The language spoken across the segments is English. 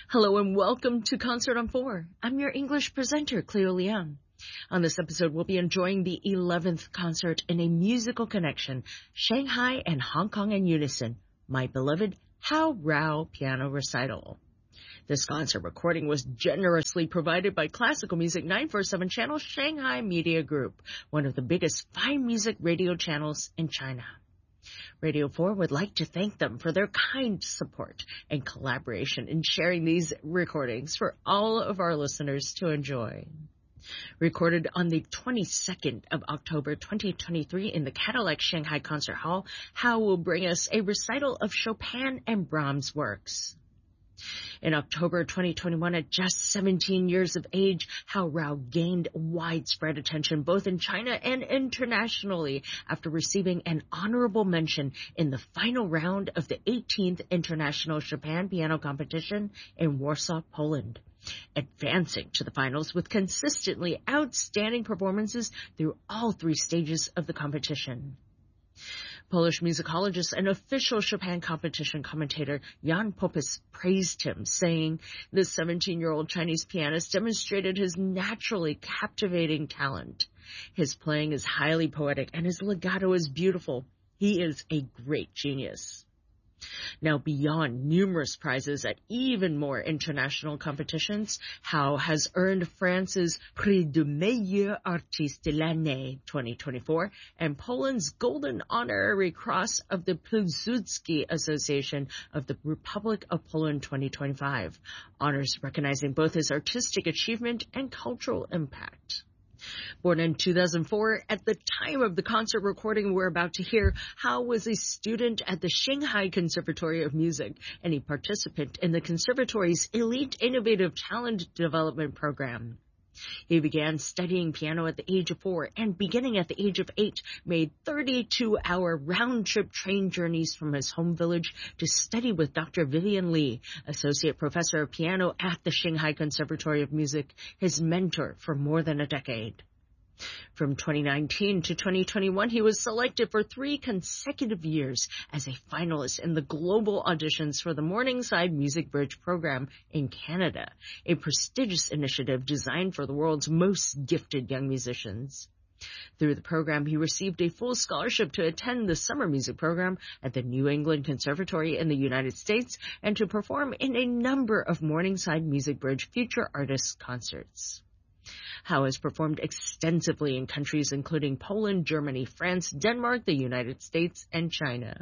Hello and welcome to Concert on 4. I'm your English presenter, Cleo Liang. On this episode, we'll be enjoying the 11th concert in a musical connection, Shanghai and Hong Kong in unison, my beloved Hao Rao piano recital. This concert recording was generously provided by Classical Music 947 channel Shanghai Media Group, one of the biggest fine music radio channels in China. Radio 4 would like to thank them for their kind support and collaboration in sharing these recordings for all of our listeners to enjoy. Recorded on the 22nd of October 2023 in the Cadillac Shanghai Concert Hall, Hao will bring us a recital of Chopin and Brahms works. In October 2021, at just 17 years of age, Hao Rao gained widespread attention both in China and internationally after receiving an honorable mention in the final round of the 18th International Chopin Piano Competition in Warsaw, Poland, advancing to the finals with consistently outstanding performances through all three stages of the competition. Polish musicologist and official Chopin competition commentator Jan Popes praised him, saying, "The 17-year-old Chinese pianist demonstrated his naturally captivating talent. His playing is highly poetic and his legato is beautiful. He is a great genius." Now, beyond numerous prizes at even more international competitions, Hao has earned France's Prix du Meilleur Artiste de l'Année 2024 and Poland's Golden Honorary Cross of the Pilsudski Association of the Republic of Poland 2025, honors recognizing both his artistic achievement and cultural impact. Born in 2004, at the time of the concert recording we're about to hear, Hao was a student at the Shanghai Conservatory of Music and a participant in the conservatory's Elite Innovative Talent Development Program. He began studying piano at the age of 4 and, beginning at the age of 8, made 32-hour round-trip train journeys from his home village to study with Dr. Vivian Lee, Associate Professor of Piano at the Shanghai Conservatory of Music, his mentor for more than a decade. From 2019 to 2021, he was selected for 3 consecutive years as a finalist in the global auditions for the Morningside Music Bridge program in Canada, a prestigious initiative designed for the world's most gifted young musicians. Through the program, he received a full scholarship to attend the summer music program at the New England Conservatory in the United States and to perform in a number of Morningside Music Bridge Future Artists concerts. Hao has performed extensively in countries including Poland, Germany, France, Denmark, the United States, and China.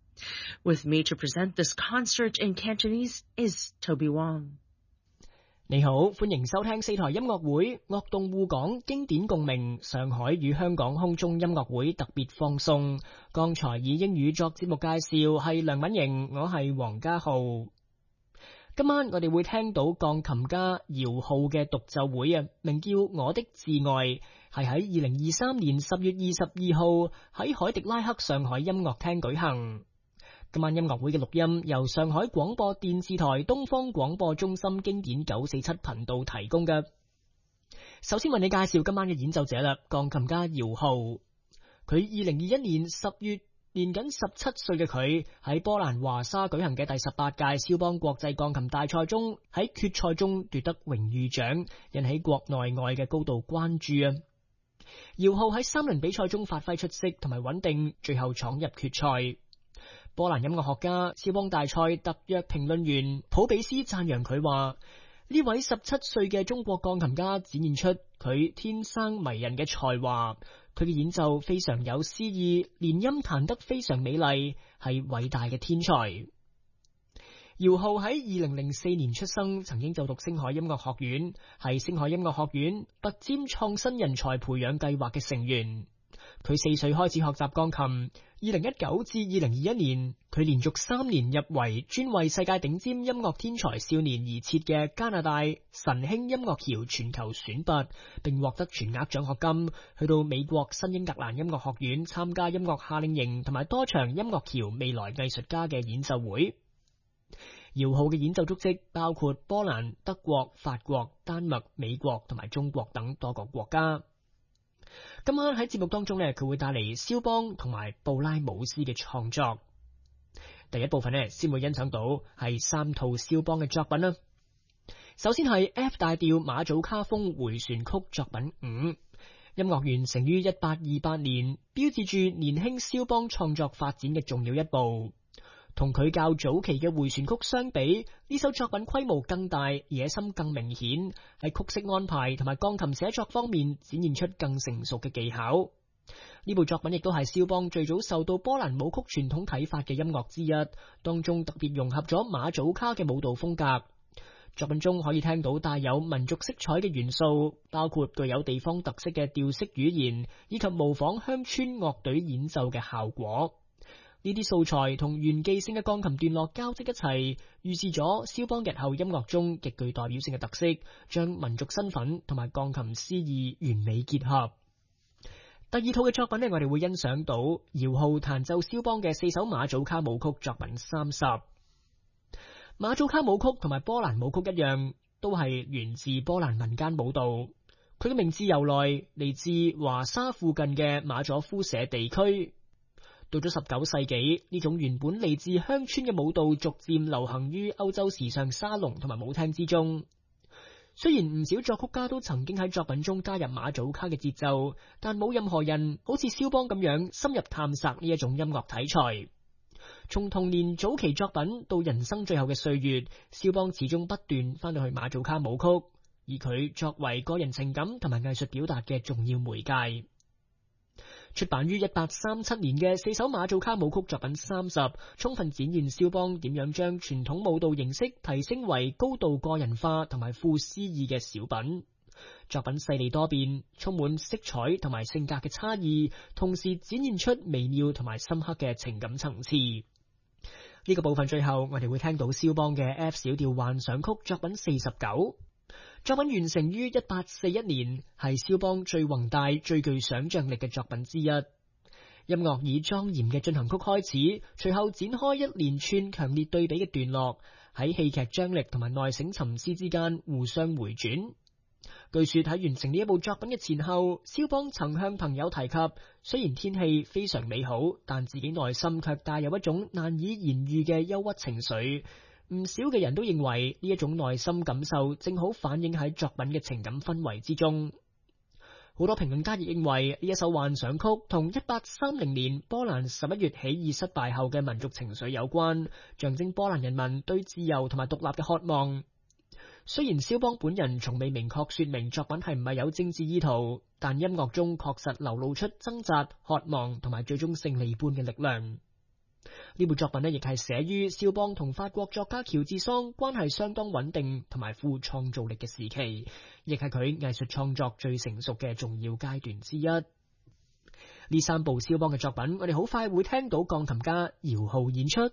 With me to present this concert in Cantonese is Toby Wong. 你好，歡迎收聽四台音樂會樂動互講經典共鳴上海與香港空中音樂會特別放送。剛才以英語作節目介紹係梁敏瑩，我係黃家浩。今晚我哋會聽到鋼琴家姚浩嘅獨奏會啊，名叫《我的至愛》，係喺2023年10月22號喺海迪拉克上海音樂廳舉行。今晚音樂會嘅錄音由上海廣播電視台東方廣播中心經典947頻道提供嘅。首先為你介紹今晚嘅演奏者啦，鋼琴家姚浩。佢2021年10月年僅17歲嘅佢喺波蘭華沙舉行嘅第18屆肖邦國際鋼琴大賽中，喺決賽中奪得榮譽獎，引起國內外嘅高度關注啊！姚浩喺3輪比賽中發揮出色同埋穩定，最後闖入決賽。波蘭音樂學家、肖邦大賽特約評論員普比斯讚揚佢話：呢位17歲嘅中國鋼琴家展現出佢天生迷人嘅才華。佢嘅演奏非常有詩意，連音彈得非常美麗，係偉大嘅天才。姚浩喺2004年出生，曾經就讀星海音樂學院，係星海音樂學院拔尖創新人才培養計劃嘅成員。佢4歲開始學習鋼琴，2019至2021年，佢連續3年入圍專為世界頂尖音樂天才少年而設嘅加拿大神興音樂橋全球選拔，並獲得全額獎學金，去到美國新英格蘭音樂學院參加音樂夏令營同埋多場音樂橋未來藝術家嘅演奏會。姚浩嘅演奏足跡包括波蘭、德國、法國、丹麥、美國同埋中國等多個國家。今晚喺節目當中呢，佢會帶嚟肖邦同埋布拉姆斯嘅創作。第一部分呢，先會欣賞到係3套肖邦嘅作品啦。 首先係 F 大調馬祖卡風回旋曲作品5，音樂完成於1828年，標誌住年輕肖邦創作發展嘅重要一步。同佢較早期嘅回旋曲相比，呢首作品規模更大，野心更明顯，喺曲式安排同埋鋼琴寫作方面展現出更成熟嘅技巧。呢部作品亦都係肖邦最早受到波蘭舞曲傳統啟發嘅音樂之一，當中特別融合咗馬祖卡嘅舞蹈風格。作品中可以聽到帶有民族色彩嘅元素，包括具有地方特色嘅調式語言，以及模仿鄉村樂隊演奏嘅效果。呢啲素材同炫技性嘅鋼琴段落交織一齊，預示咗肖邦日後音樂中極具代表性嘅特色，將民族身份同埋鋼琴詩意完美結合。第二套嘅作品呢，我哋會欣賞到姚浩彈奏肖邦嘅4首馬祖卡舞曲作品30。馬祖卡舞曲同埋波蘭舞曲一樣，都係源自波蘭民間舞蹈。佢嘅名字由來嚟自華沙附近嘅馬佐夫舍地區。到咗19世紀，呢種原本嚟自鄉村嘅舞蹈逐漸流行於歐洲時尚沙龍同埋舞廳之中。雖然唔少作曲家都曾經喺作品中加入馬祖卡嘅節奏，但冇任何人好似肖邦咁樣深入探索呢一種音樂題材。從童年早期作品到人生最後嘅歲月，肖邦始終不斷翻到去馬祖卡舞曲，而佢作為個人情感同埋藝術表達嘅重要媒介。出版於1837年嘅4首馬祖卡舞曲作品30，充分展現肖邦點樣將傳統舞蹈形式提升為高度個人化同埋富詩意嘅小品。作品細膩多變，充滿色彩同埋性格嘅差異，同時展現出微妙同埋深刻嘅情感層次。呢個部分最後我哋會聽到肖邦嘅 F 小調幻想曲作品49。作品完成於1841年，係肖邦最宏大、最具想象力嘅作品之一。音樂以莊嚴嘅進行曲開始，隨後展開一連串強烈對比嘅段落，喺戲劇張力同埋內省沉思之間互相回轉。據說喺完成呢一部作品嘅前後，肖邦曾向朋友提及，雖然天氣非常美好，但自己內心卻帶有一種難以言喻嘅憂鬱情緒。唔少嘅人都認為呢一種內心感受正好反映喺作品嘅情感氛圍之中。好多評論家亦認為呢一首幻想曲同1830年波蘭11月起義失敗後嘅民族情緒有關，象徵波蘭人民對自由同埋獨立嘅渴望。雖然肖邦本人從未明確說明作品係唔係有政治意圖，但音樂中確實流露出掙扎、渴望同埋最終勝利般嘅力量。呢部作品呢，亦係寫於肖邦同法國作家喬治桑關係相當穩定同埋富創造力嘅時期，亦係佢藝術創作最成熟嘅重要階段之一。呢3部肖邦嘅作品，我哋好快會聽到鋼琴家姚浩演出。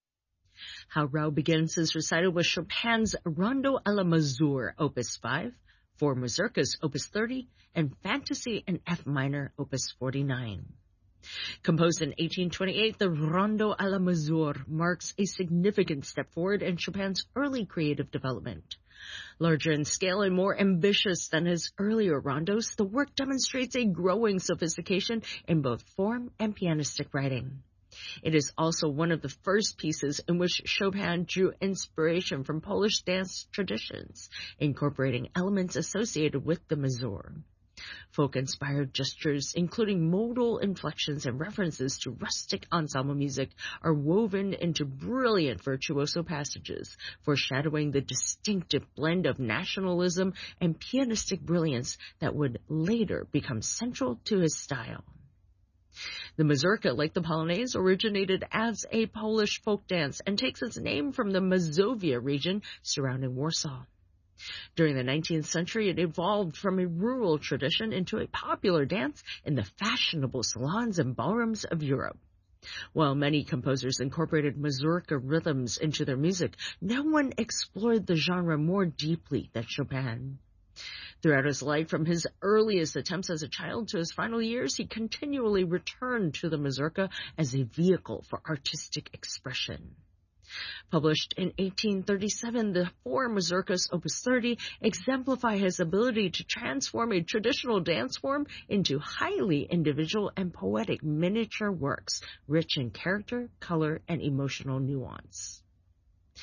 Howrau begins his recital with Chopin's Rondo alla Mazur, Opus 5, 4 Mazurkas, Opus 30, and Fantasy in F minor, Opus 49. Composed in 1828, the Rondo alla Mazur marks a significant step forward in Chopin's early creative development. Larger in scale and more ambitious than his earlier rondos, the work demonstrates a growing sophistication in both form and pianistic writing. It is also one of the first pieces in which Chopin drew inspiration from Polish dance traditions, incorporating elements associated with the mazur. Folk-inspired gestures, including modal inflections and references to rustic ensemble music, are woven into brilliant virtuoso passages, foreshadowing the distinctive blend of nationalism and pianistic brilliance that would later become central to his style. The mazurka, like the polonaise, originated as a Polish folk dance and takes its name from the Mazovia region surrounding Warsaw. During the 19th century, it evolved from a rural tradition into a popular dance in the fashionable salons and ballrooms of Europe. While many composers incorporated mazurka rhythms into their music, no one explored the genre more deeply than Chopin. Throughout his life, from his earliest attempts as a child to his final years, he continually returned to the mazurka as a vehicle for artistic expression. Published in 1837, the 4 mazurkas, Opus 30, exemplify his ability to transform a traditional dance form into highly individual and poetic miniature works, rich in character, color, and emotional nuance.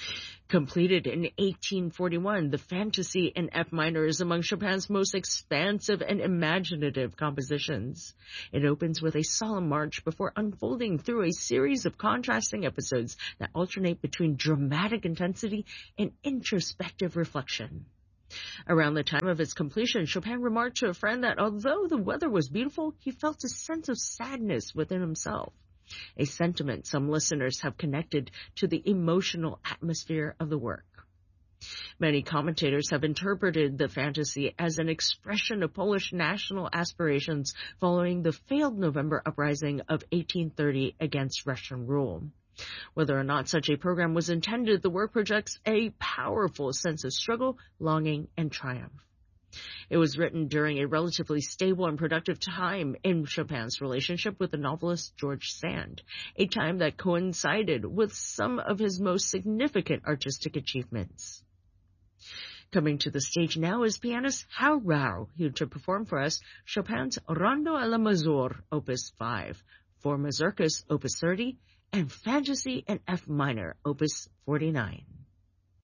Completed in 1841, the Fantasy in F minor is among Chopin's most expansive and imaginative compositions. It opens with a solemn march before unfolding through a series of contrasting episodes that alternate between dramatic intensity and introspective reflection. Around the time of its completion, Chopin remarked to a friend that although the weather was beautiful, he felt a sense of sadness within himself, a sentiment some listeners have connected to the emotional atmosphere of the work. Many commentators have interpreted the Fantasy as an expression of Polish national aspirations following the failed November uprising of 1830 against Russian rule. Whether or not such a program was intended, the work projects a powerful sense of struggle, longing, and triumph. It was written during a relatively stable and productive time in Chopin's relationship with the novelist George Sand, a time that coincided with some of his most significant artistic achievements. Coming to the stage now is pianist Hal Rau, here to perform for us Chopin's Rondo alla Mazur, Opus 5, for Mazurkas, Opus 30, and Fantasy in F minor, Opus 49.